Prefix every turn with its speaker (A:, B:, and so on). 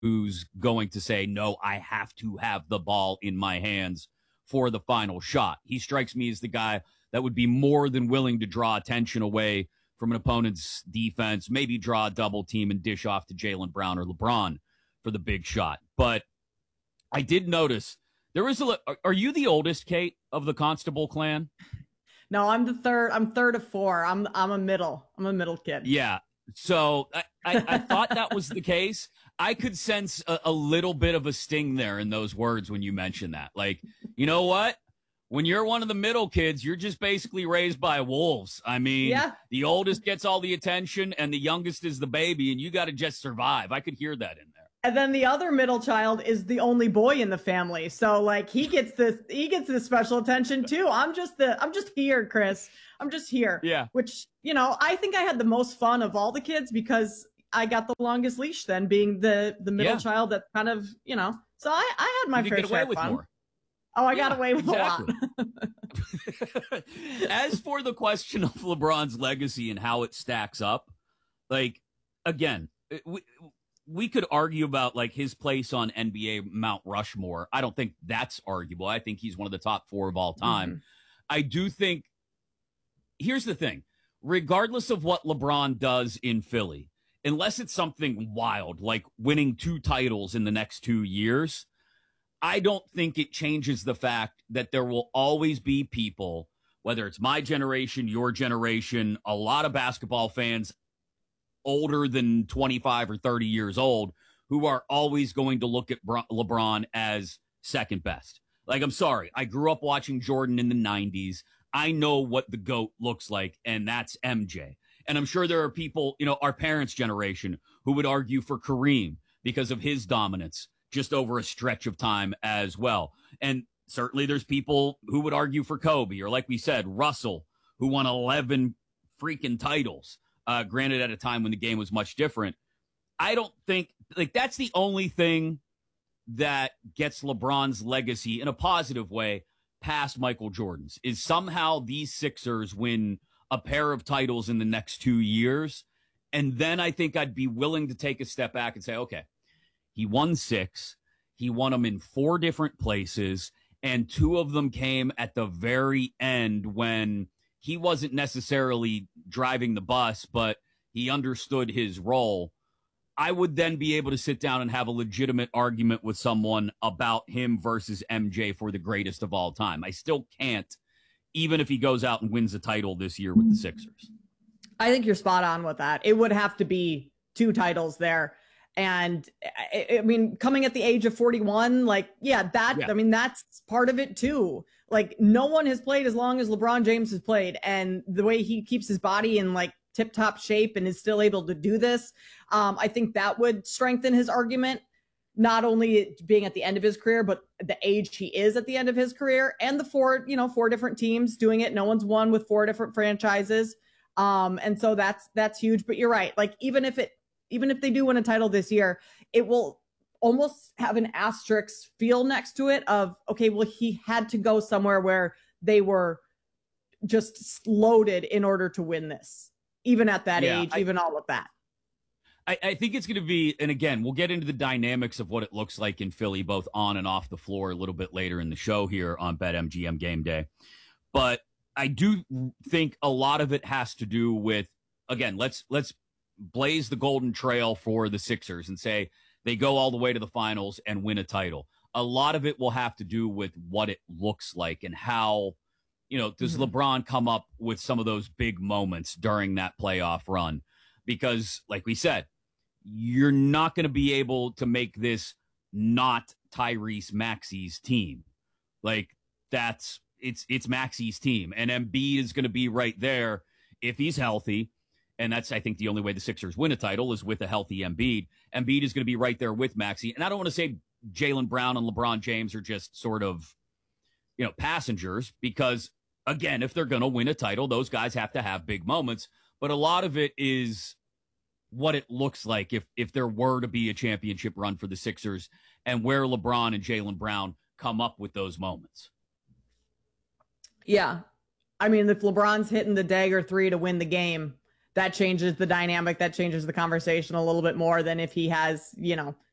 A: who's going to say, no, I have to have the ball in my hands for the final shot. He strikes me as the guy that would be more than willing to draw attention away from an opponent's defense, maybe draw a double team and dish off to Jaylen Brown or LeBron for the big shot. But I did notice there was are you the oldest, Kate, of the Constable clan?
B: No, I'm the third. I'm third of four. I'm a middle kid.
A: Yeah. So I thought that was the case. I could sense a little bit of a sting there in those words when you mentioned that. Like, you know what? When you're one of the middle kids, you're just basically raised by wolves. I mean, The oldest gets all the attention and the youngest is the baby, and you got to just survive. I could hear that in there.
B: And then the other middle child is the only boy in the family. So like he gets this special attention too. I'm just here, Chris. I'm just here.
A: Yeah.
B: Which, I think I had the most fun of all the kids because I got the longest leash then, being the middle child that kind of, so I had my fair share of fun. More. Oh, I got away with a lot.
A: As for the question of LeBron's legacy and how it stacks up, like, again, we could argue about like his place on NBA Mount Rushmore. I don't think that's arguable. I think he's one of the top 4 of all time. Mm-hmm. I do think, here's the thing, regardless of what LeBron does in Philly, unless it's something wild, like winning 2 titles in the next 2 years, I don't think it changes the fact that there will always be people, whether it's my generation, your generation, a lot of basketball fans older than 25 or 30 years old, who are always going to look at LeBron as second best. Like, I'm sorry, I grew up watching Jordan in the 90s. I know what the GOAT looks like, and that's MJ. And I'm sure there are people, our parents' generation, who would argue for Kareem because of his dominance just over a stretch of time as well. And certainly there's people who would argue for Kobe, or like we said, Russell, who won 11 freaking titles, granted at a time when the game was much different. I don't think, like, that's the only thing that gets LeBron's legacy in a positive way past Michael Jordan's, is somehow these Sixers win a pair of titles in the next 2 years. And then I think I'd be willing to take a step back and say, okay, he won 6. He won them in 4 different places, and 2 of them came at the very end when he wasn't necessarily driving the bus, but he understood his role. I would then be able to sit down and have a legitimate argument with someone about him versus MJ for the greatest of all time. I still can't, even if he goes out and wins the title this year with the Sixers.
B: I think you're spot on with that. It would have to be 2 titles there. And I mean, coming at the age of 41, I mean, that's part of it too. Like, no one has played as long as LeBron James has played, and the way he keeps his body in like tip top shape and is still able to do this. I think that would strengthen his argument, not only being at the end of his career, but the age he is at the end of his career, and the 4 different teams doing it. No one's won with 4 different franchises. And so that's huge, but you're right. Like, even if they do win a title this year, it will almost have an asterisk feel next to it of, okay, well, he had to go somewhere where they were just loaded in order to win this, even at that age, even all of that.
A: I think it's going to be, and again, we'll get into the dynamics of what it looks like in Philly, both on and off the floor, a little bit later in the show here on BetMGM Game Day. But I do think a lot of it has to do with, again, let's blaze the golden trail for the Sixers and say they go all the way to the finals and win a title. A lot of it will have to do with what it looks like and how, does LeBron come up with some of those big moments during that playoff run? Because like we said, you're not going to be able to make this not Tyrese Maxey's team. Like, it's Maxey's team, and Embiid is going to be right there if he's healthy. And that's, I think, the only way the Sixers win a title is with a healthy Embiid. Embiid is going to be right there with Maxey. And I don't want to say Jaylen Brown and LeBron James are just sort of, passengers, because, again, if they're going to win a title, those guys have to have big moments. But a lot of it is what it looks like if there were to be a championship run for the Sixers, and where LeBron and Jaylen Brown come up with those moments.
B: Yeah. I mean, if LeBron's hitting the dagger 3 to win the game, that changes the dynamic, that changes the conversation a little bit more than if he has,